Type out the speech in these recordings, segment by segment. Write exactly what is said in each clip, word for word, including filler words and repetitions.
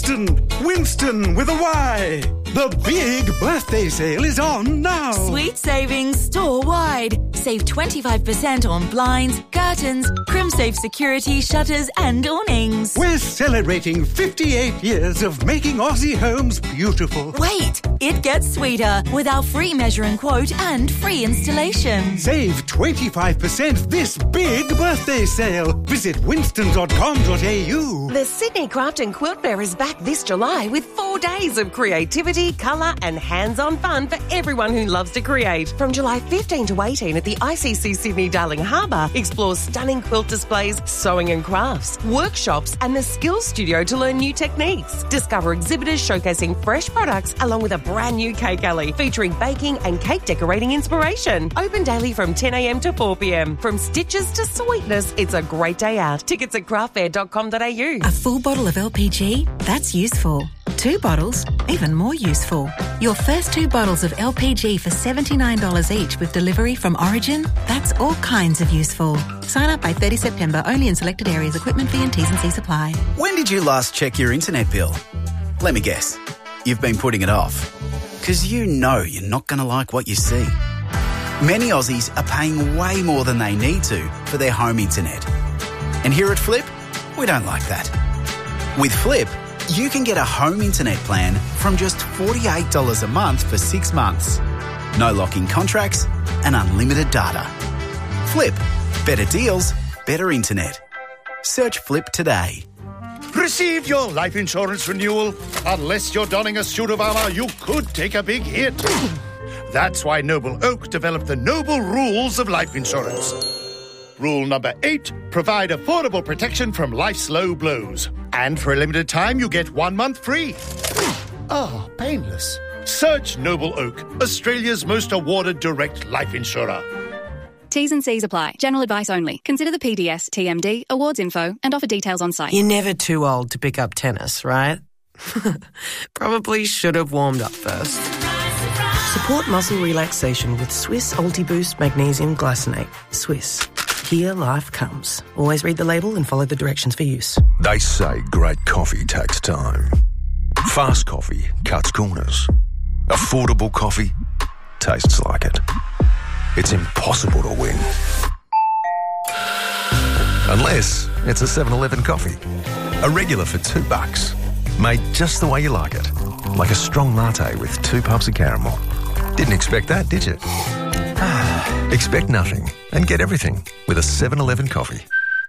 Winston! Winston with a Y! The big birthday sale is on now! Sweet savings store-wide. Save twenty-five percent on blinds, curtains, CrimSafe security, shutters and awnings. We're celebrating fifty-eight years of making Aussie homes beautiful. Wait, it gets sweeter with our free measure and quote and free installation. Save twenty-five percent this big birthday sale. Visit winston dot com dot a u. The Sydney Craft and Quilt Fair is back this July with four days of creativity, colour and hands-on fun for everyone who loves to create. From July fifteenth to eighteenth at the I C C Sydney Darling Harbour, explore stunning quilt displays, sewing and crafts, workshops and the Skills Studio to learn new techniques. Discover exhibitors showcasing fresh products along with a brand new cake alley featuring baking and cake decorating inspiration. Open daily from ten a m to four p m. From stitches to sweetness, it's a great day out. Tickets at craft fair dot com dot a u. A full bottle of L P G? That's useful. Two bottles? Even more useful. Your first two bottles of L P G for seventy-nine dollars each with delivery from Origin? That's all kinds of useful. Sign up by thirtieth of September, only in selected areas. Equipment fee and T's and C's apply. When did you last check your internet bill? Let me guess. You've been putting it off. Because you know you're not going to like what you see. Many Aussies are paying way more than they need to for their home internet. And here at Flip, we don't like that. With Flip, you can get a home internet plan from just forty-eight dollars a month for six months. No lock-in contracts and unlimited data. Flip. Better deals, better internet. Search Flip today. Receive your life insurance renewal. Unless you're donning a suit of armour, you could take a big hit. That's why Noble Oak developed the Noble Rules of Life Insurance. Rule number eight, provide affordable protection from life's low blows. And for a limited time, you get one month free. Oh, painless. Search Noble Oak, Australia's most awarded direct life insurer. T's and C's apply. General advice only. Consider the P D S, T M D, awards info, and offer details on site. You're never too old to pick up tennis, right? Probably should have warmed up first. Support muscle relaxation with Swiss Ultiboost Magnesium Glycinate. Swiss. Here life comes. Always read the label and follow the directions for use. They say great coffee takes time. Fast coffee cuts corners. Affordable coffee tastes like it. It's impossible to win. Unless it's a seven eleven coffee. A regular for two bucks. Made just the way you like it. Like a strong latte with two puffs of caramel. Didn't expect that, did you? Expect nothing and get everything with a seven eleven coffee.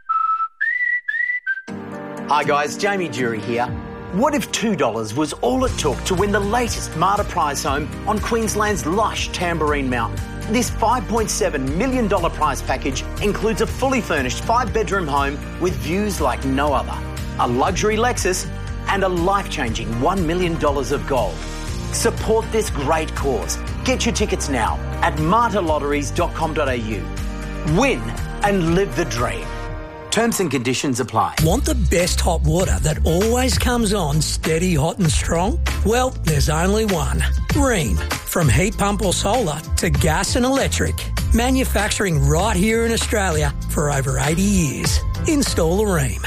Hi guys, Jamie Jury here. What if two dollars was all it took to win the latest Marta prize home on Queensland's lush Tamborine Mountain? This five point seven million dollars prize package includes a fully furnished five-bedroom home with views like no other, a luxury Lexus and a life-changing one million dollars of gold. Support this great cause. Get your tickets now at marta lotteries dot com dot a u. Win and live the dream. Terms and conditions apply. Want the best hot water that always comes on steady, hot and strong? Well, there's only one. Rheem. From heat pump or solar to gas and electric. Manufacturing right here in Australia for over eighty years. Install a Rheem.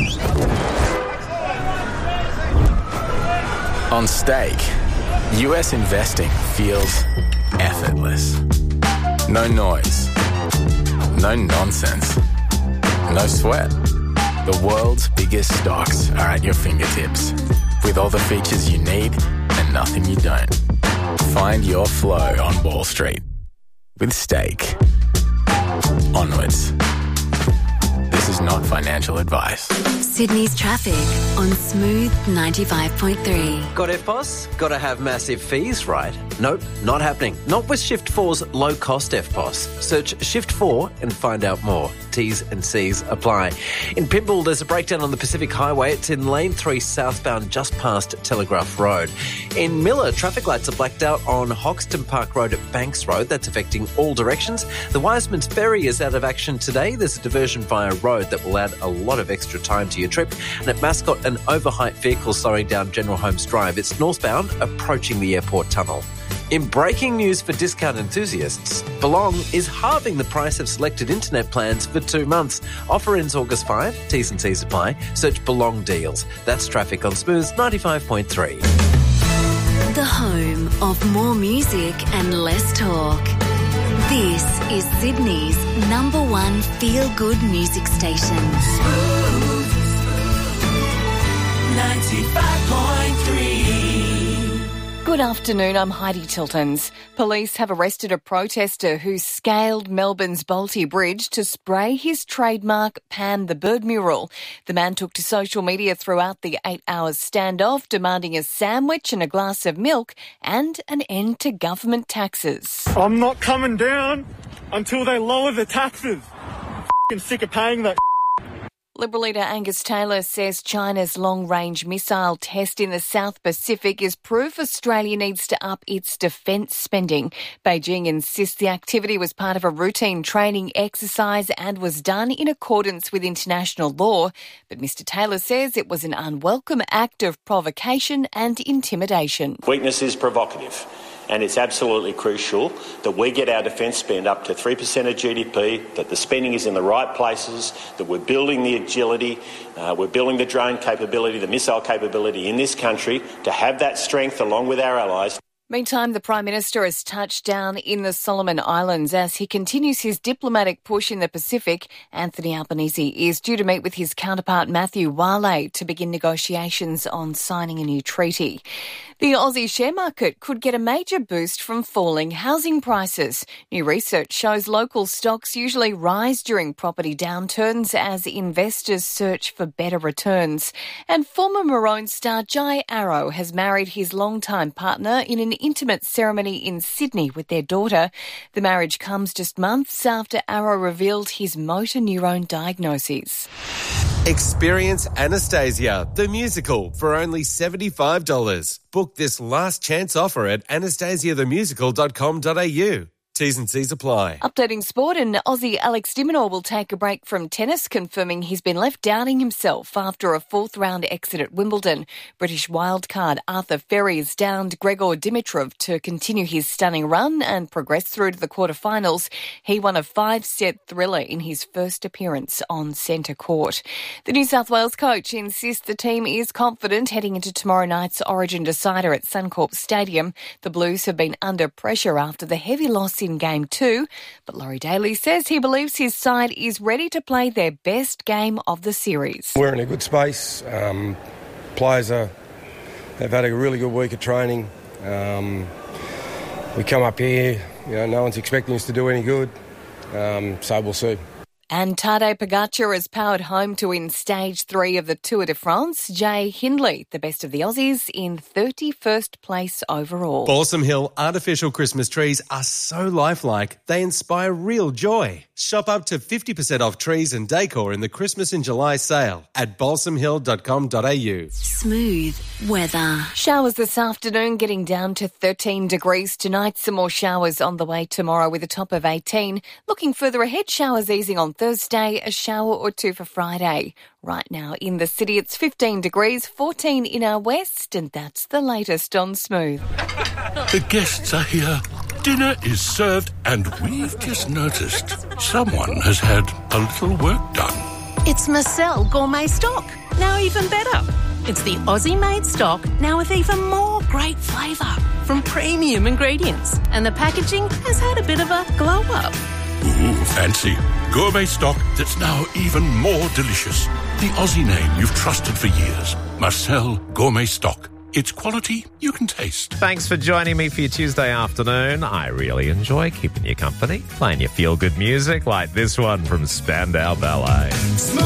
On Stake, U S investing feels effortless. No noise. No nonsense. No sweat. The world's biggest stocks are at your fingertips, with all the features you need and nothing you don't. Find your flow on Wall Street with Stake. Onwards. This is not financial advice. Sydney's traffic on Smooth ninety-five point three. Got F P O S? Got to have massive fees, right? Nope, not happening. Not with Shift four's low-cost F P O S. Search Shift four and find out more. T's and C's apply. In Pymble, there's a breakdown on the Pacific Highway. It's in lane three southbound just past Telegraph Road. In Miller, traffic lights are blacked out on Hoxton Park Road at Banks Road. That's affecting all directions. The Wiseman's Ferry is out of action today. There's a diversion via road. moment that will add a lot of extra time to your trip. And at Mascot, an overhyped vehicle slowing down General Holmes Drive. It's northbound, approaching the airport tunnel. In breaking news for discount enthusiasts, Belong is halving the price of selected internet plans for two months. Offer ends August fifth. T's and C's apply. Search Belong Deals. That's traffic on Smooth ninety-five point three. The home of more music and less talk. This is Sydney's number one feel-good music station. Smooth ninety-five point three. Good afternoon, I'm Heidi Tiltons. Police have arrested a protester who scaled Melbourne's Bolte Bridge to spray his trademark Pan the Bird mural. The man took to social media throughout the eight hours standoff, demanding a sandwich and a glass of milk and an end to government taxes. I'm not coming down until they lower the taxes. I'm f***ing sick of paying that. Liberal leader Angus Taylor says China's long-range missile test in the South Pacific is proof Australia needs to up its defence spending. Beijing insists the activity was part of a routine training exercise and was done in accordance with international law. But Mr Taylor says it was an unwelcome act of provocation and intimidation. Weakness is provocative. And it's absolutely crucial that we get our defence spend up to three percent of G D P, that the spending is in the right places, that we're building the agility, uh, we're building the drone capability, the missile capability in this country to have that strength along with our allies. Meantime, the Prime Minister has touched down in the Solomon Islands as he continues his diplomatic push in the Pacific. Anthony Albanese is due to meet with his counterpart Matthew Wale to begin negotiations on signing a new treaty. The Aussie share market could get a major boost from falling housing prices. New research shows local stocks usually rise during property downturns as investors search for better returns. And former Maroon star Jai Arrow has married his longtime partner in an intimate ceremony in Sydney with their daughter. The marriage comes just months after Arrow revealed his motor neurone diagnoses. Experience Anastasia, the musical, for only seventy-five dollars. Book this last chance offer at anastasia the musical dot com dot a u. T's and C's apply. Updating sport, and Aussie Alex de Minaur will take a break from tennis, confirming he's been left doubting himself after a fourth-round exit at Wimbledon. British wildcard Arthur Ferries downed Gregor Dimitrov to continue his stunning run and progress through to the quarterfinals. He won a five-set thriller in his first appearance on centre court. The New South Wales coach insists the team is confident heading into tomorrow night's Origin decider at Suncorp Stadium. The Blues have been under pressure after the heavy loss in in Game two, but Laurie Daly says he believes his side is ready to play their best game of the series. We're in a good space. Um, players are, have had a really good week of training. Um, we come up here, you know, no one's expecting us to do any good, um, so we'll see. And Tadej Pogacar has powered home to win stage three of the Tour de France. Jay Hindley, the best of the Aussies, in thirty-first place overall. Balsam Hill artificial Christmas trees are so lifelike, they inspire real joy. Shop up to fifty percent off trees and decor in the Christmas in July sale at balsam hill dot com dot a u. Smooth weather. Showers this afternoon, getting down to thirteen degrees tonight. Some more showers on the way tomorrow with a top of eighteen. Looking further ahead, showers easing on Thursday, a shower or two for Friday. Right now in the city, it's fifteen degrees, fourteen in our west, and that's the latest on Smooth. The guests are here. Dinner is served, and we've just noticed someone has had a little work done. It's Marcel Gourmet Stock, now even better. It's the Aussie-made stock, now with even more great flavour from premium ingredients. And the packaging has had a bit of a glow-up. Ooh, fancy. Gourmet stock that's now even more delicious. The Aussie name you've trusted for years. Marcel Gourmet Stock. It's quality you can taste. Thanks for joining me for your Tuesday afternoon. I really enjoy keeping you company, playing your feel-good music like this one from Spandau Ballet.